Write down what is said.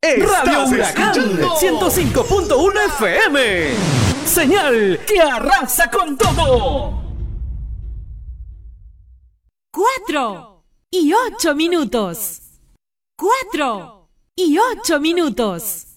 Radio Huracán 105.1 FM. Señal que arrasa con todo. 4:08. 4:08.